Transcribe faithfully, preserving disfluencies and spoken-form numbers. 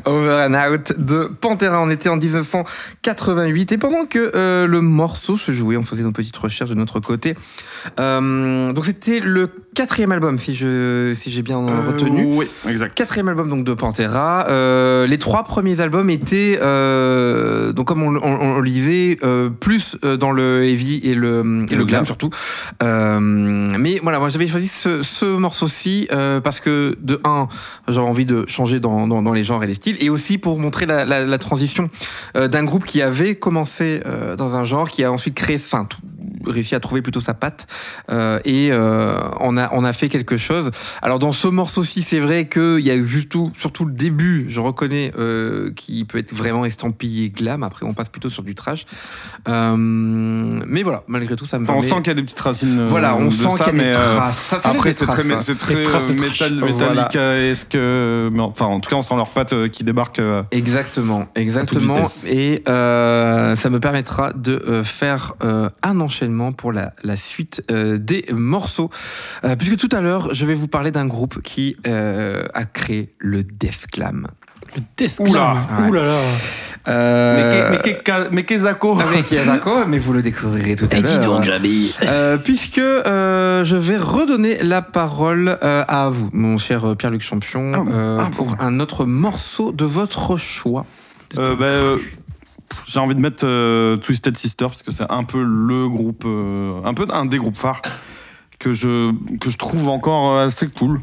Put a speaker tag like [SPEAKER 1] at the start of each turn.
[SPEAKER 1] Over and Out de Pantera. On était en dix-neuf cent quatre-vingt-huit et pendant que euh, le morceau se jouait, on faisait nos petites recherches de notre côté. Euh, donc c'était le quatrième album, si je si j'ai bien
[SPEAKER 2] euh,
[SPEAKER 1] retenu.
[SPEAKER 2] Oui, exact.
[SPEAKER 1] Quatrième album donc de Pantera. Euh, les trois premiers albums étaient euh, donc comme on, on, on lisait euh, plus dans le heavy et le et le glam surtout. Euh, mais voilà, moi j'avais choisi ce, ce morceau-ci euh, parce que de un, j'avais envie de changer dans, dans dans les genres et les styles, et aussi pour montrer la, la, la transition euh, d'un groupe qui avait commencé euh, dans un genre, qui a ensuite créé, enfin réussi à trouver plutôt sa patte euh, et euh, on a on a fait quelque chose. Alors dans ce morceau-ci, c'est vrai que il y a eu juste tout, surtout le début, je reconnais euh, qui peut être vraiment estampillé glam. Après on passe plutôt sur du trash. Euh, mais voilà, malgré tout ça me
[SPEAKER 2] enfin,
[SPEAKER 1] permet...
[SPEAKER 2] on sent qu'il y a des petites racines.
[SPEAKER 1] Voilà, on
[SPEAKER 2] de
[SPEAKER 1] sent
[SPEAKER 2] ça,
[SPEAKER 1] qu'il y a
[SPEAKER 2] mais
[SPEAKER 1] des traces. Ça, ça
[SPEAKER 2] après
[SPEAKER 1] des
[SPEAKER 2] c'est
[SPEAKER 1] traces,
[SPEAKER 2] très
[SPEAKER 1] hein.
[SPEAKER 2] c'est très
[SPEAKER 1] traces de
[SPEAKER 2] métal,
[SPEAKER 1] trash.
[SPEAKER 2] Metallica-esque, voilà. Mais enfin en tout cas on sent leurs pattes qui débarquent. Euh,
[SPEAKER 1] exactement, exactement. Et euh, ça me permettra de euh, faire euh, un enchaînement pour la la suite euh, des morceaux, euh, puisque tout à l'heure je vais vous parler d'un groupe qui euh, a créé le Def Glam.
[SPEAKER 3] Le Def Glam.
[SPEAKER 2] Oula,
[SPEAKER 3] ouais. Ouh là là.
[SPEAKER 2] Euh... Mais qu'est mais Kezako
[SPEAKER 1] Mais Kezako, mais vous le découvrirez tout à l'heure.
[SPEAKER 4] Et dis donc, Jabi.
[SPEAKER 1] Euh, puisque euh, je vais redonner la parole euh, à vous, mon cher Pierre-Luc Champion,
[SPEAKER 2] ah,
[SPEAKER 1] euh,
[SPEAKER 2] ah,
[SPEAKER 1] pour
[SPEAKER 2] bon.
[SPEAKER 1] un autre morceau de votre choix.
[SPEAKER 2] Euh, bah, euh, j'ai envie de mettre euh, Twisted Sister parce que c'est un peu le groupe, euh, un peu un des groupes phares que je que je trouve encore assez cool.